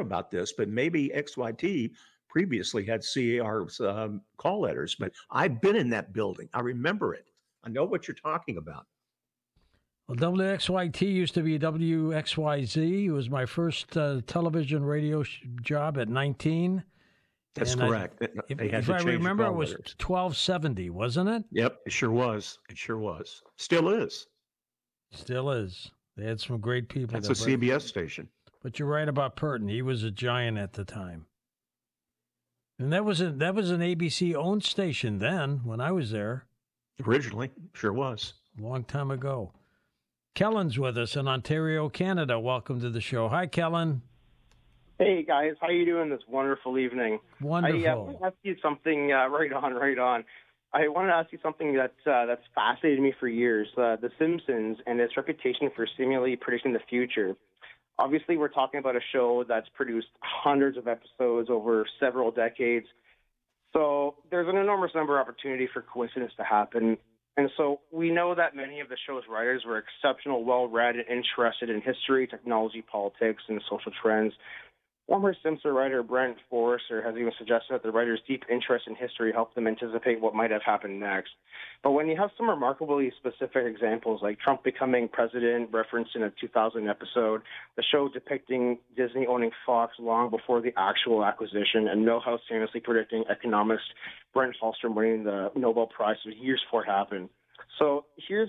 about this, but maybe XYT previously had CAR's call letters, but I've been in that building. I remember it. I know what you're talking about. Well, WXYT used to be WXYZ. It was my first television radio job at 19. That's And correct. if I remember, it was 1270, wasn't it? Yep, it sure was. It sure was. Still is. Still is. They had some great people. That's a CBS station. But you're right about Purton. He was a giant at the time. And that was an ABC-owned station then when I was there. Originally, sure was. A long time ago. Kellen's with us in Ontario, Canada. Welcome to the show. Hi, Kellen. Hey, guys. How you doing this wonderful evening? Wonderful. I want to ask you something right on. I wanted to ask you something that's fascinated me for years, The Simpsons and its reputation for seemingly predicting the future. Obviously, we're talking about a show that's produced hundreds of episodes over several decades. So there's an enormous number of opportunity for coincidence to happen. And so we know that many of the show's writers were exceptional, well-read, and interested in history, technology, politics, and social trends. Former Simpson writer Brent Forrester has even suggested that the writer's deep interest in history helped them anticipate what might have happened next. But when you have some remarkably specific examples, like Trump becoming president, referenced in a 2000 episode, the show depicting Disney owning Fox long before the actual acquisition, and Milhouse famously predicting economist Brent Holstrom winning the Nobel Prize years before it happened. So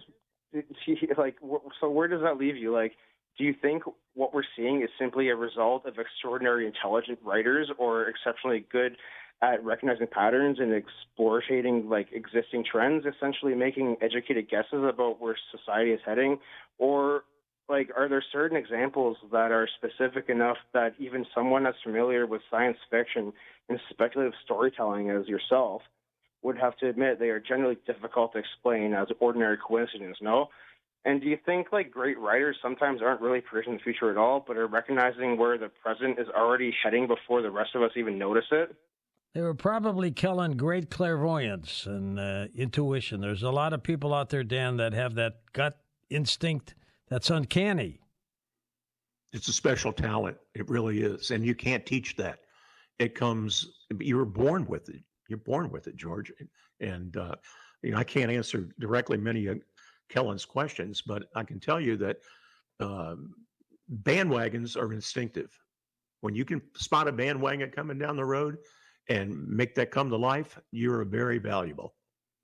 so where does that leave you? Do you think what we're seeing is simply a result of extraordinary intelligent writers or exceptionally good at recognizing patterns and exploiting existing trends, essentially making educated guesses about where society is heading? Or are there certain examples that are specific enough that even someone as familiar with science fiction and speculative storytelling as yourself would have to admit they are generally difficult to explain as ordinary coincidence, no? And do you think great writers sometimes aren't really predicting the future at all, but are recognizing where the present is already heading before the rest of us even notice it? They were probably, Kellen, great clairvoyance and intuition. There's a lot of people out there, Dan, that have that gut instinct that's uncanny. It's a special talent. It really is. And you can't teach that. It comes, you're born with it. You're born with it, George. And, I can't answer directly many Kellen's questions, but I can tell you that bandwagons are instinctive. When you can spot a bandwagon coming down the road and make that come to life, you're very valuable.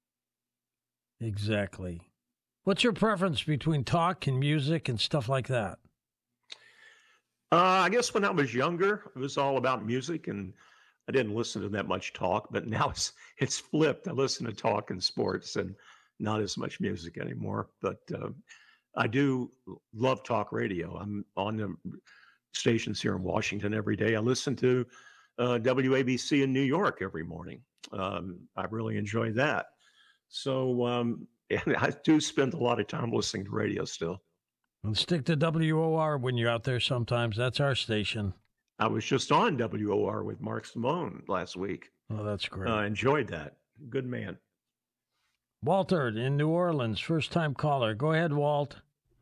Exactly. What's your preference between talk and music and stuff like that? I guess when I was younger, it was all about music, and I didn't listen to that much talk. But now it's flipped. I listen to talk and sports, and not as much music anymore. But I do love talk radio. I'm on the stations here in Washington every day. I listen to WABC in New York every morning. I really enjoy that. So and I do spend a lot of time listening to radio still. And stick to WOR when you're out there sometimes. That's our station. I was just on WOR with Mark Simone last week. Oh, that's great. Enjoyed that. Good man. Walter in New Orleans, first-time caller. Go ahead, Walt.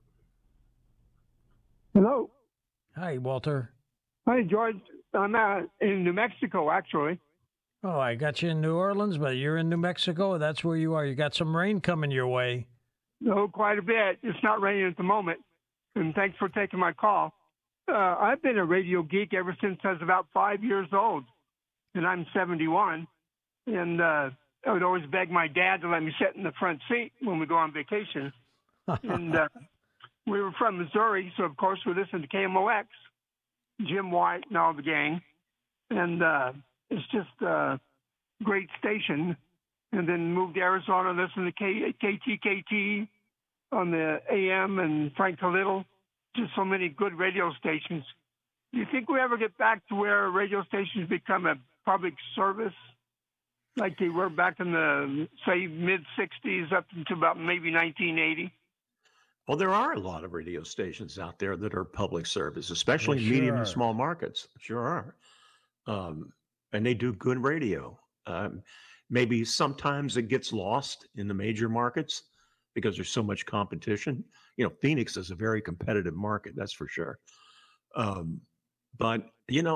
Hello. Hi, Walter. Hi, George. I'm in New Mexico, actually. Oh, I got you in New Orleans, but you're in New Mexico. That's where you are. You got some rain coming your way. No, quite a bit. It's not raining at the moment. And thanks for taking my call. I've been a radio geek ever since I was about 5 years old, and I'm 71. And I would always beg my dad to let me sit in the front seat when we go on vacation. And we were from Missouri, so of course we listened to KMOX, Jim White and all the gang. And it's just a great station. And then moved to Arizona, listened to KTKT on the AM and Frank Little. Just so many good radio stations. Do you think we ever get back to where radio stations become a public service like they were back in the, say, mid-'60s up into about maybe 1980? Well, there are a lot of radio stations out there that are public service, especially in medium and small markets. Sure are. And they do good radio. Maybe sometimes it gets lost in the major markets because there's so much competition. Phoenix is a very competitive market, that's for sure. But,